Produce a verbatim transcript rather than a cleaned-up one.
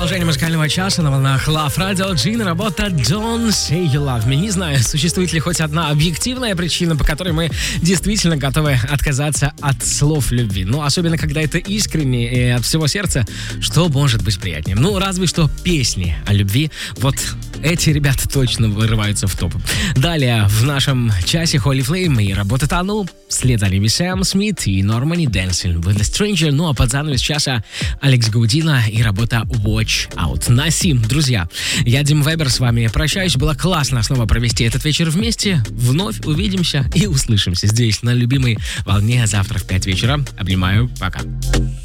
Продолжение музыкального часа на волнах Love Radio. Джин, работа Don't Say You Love Me. Не знаю, существует ли хоть одна объективная причина, по которой мы действительно готовы отказаться от слов любви. Ну, особенно, когда это искренне и от всего сердца, что может быть приятнее? Ну, разве что песни о любви. Вот эти ребята точно вырываются в топ. Далее в нашем часе Holy Flame и работа Тану. Вслед за ними Сэм Смит и Нормани Dancing with a Stranger. Ну, а под занавес часа Алекс Гаудино и работа Watch Out. На сим, друзья, я Дим Вебер с вами прощаюсь. Было классно снова провести этот вечер вместе. Вновь увидимся и услышимся здесь на любимой волне завтра в пять вечера. Обнимаю. Пока.